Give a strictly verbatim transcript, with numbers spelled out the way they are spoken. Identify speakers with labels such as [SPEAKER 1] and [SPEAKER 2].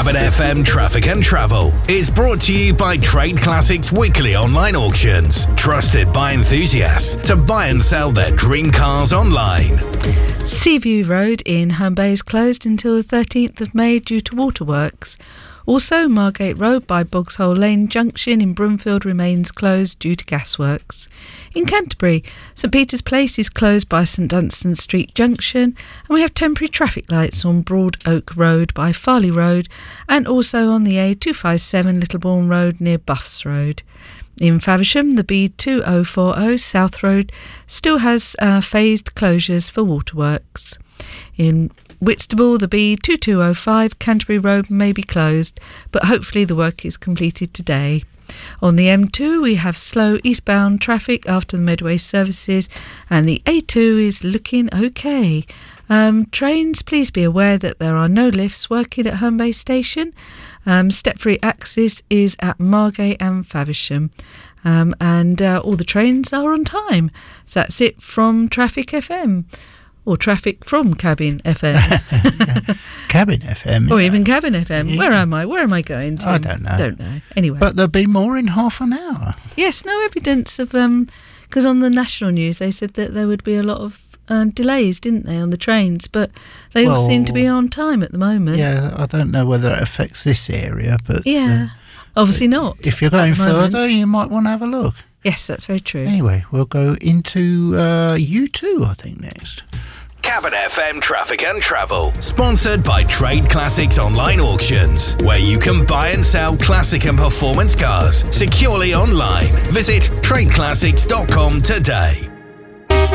[SPEAKER 1] Cabin F M Traffic and Travel is brought to you by Trade Classics Weekly Online Auctions, trusted by enthusiasts to buy and sell their dream cars online.
[SPEAKER 2] Seaview Road in Herne Bay is closed until the thirteenth of May due to waterworks. Also, Margate Road by Bogshole Lane Junction in Broomfield remains closed due to gasworks. In Canterbury, St Peter's Place is closed by St Dunstan Street Junction, and we have temporary traffic lights on Broad Oak Road by Farley Road and also on the A two fifty-seven Littlebourne Road near Buffs Road. In Faversham, the B two oh four oh South Road still has uh, phased closures for waterworks. In Whitstable, the B two two oh five Canterbury Road may be closed, but hopefully the work is completed today. On the M two, we have slow eastbound traffic after the Medway services, and the A two is looking okay. Um, trains, please be aware that there are no lifts working at Herne Bay Station. Um, step-free access is at Margate and Faversham. Um, and uh, all the trains are on time. So that's it from Traffic F M. Or traffic from Cabin F M.
[SPEAKER 3] Cabin F M.
[SPEAKER 2] Or
[SPEAKER 3] yeah.
[SPEAKER 2] even Cabin F M. Yeah. Where am I? Where am I going to?
[SPEAKER 3] I don't know.
[SPEAKER 2] Don't know. Anyway.
[SPEAKER 3] But there'll be more in half an hour.
[SPEAKER 2] Yes, no evidence of... um because on the national news they said that there would be a lot of uh, delays, didn't they, on the trains? But they all
[SPEAKER 3] well,
[SPEAKER 2] seem to be on time at the moment.
[SPEAKER 3] Yeah, I don't know whether it affects this area, but...
[SPEAKER 2] Yeah, uh, obviously not.
[SPEAKER 3] If you're going further, you might want to have a look.
[SPEAKER 2] Yes, that's very true.
[SPEAKER 3] Anyway, we'll go into uh, U two, I think, next.
[SPEAKER 1] Cabin F M Traffic and Travel, sponsored by Trade Classics Online Auctions, where you can buy and sell classic and performance cars securely online. Visit trade classics dot com today.